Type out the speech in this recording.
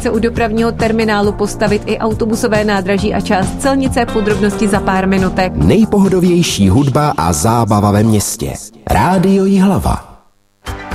se u dopravního terminálu postavit i autobusové nádraží a část celnice, podrobnosti za pár minutek. Nejpohodovější hudba a zábava ve městě. Rádio Jihlava.